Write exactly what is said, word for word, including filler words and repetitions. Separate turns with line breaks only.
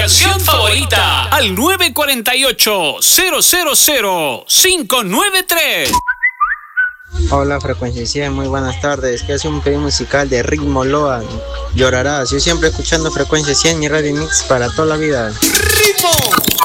canción favorita al nueve cuatro ocho, cero cero cero, cinco nueve tres.
Hola Frecuencia cien, muy buenas tardes. ¿Qué hace un pedido musical de Ritmo Loa? Llorarás. Yo siempre escuchando Frecuencia cien y Radio Mix para toda la vida.
¡Ritmo!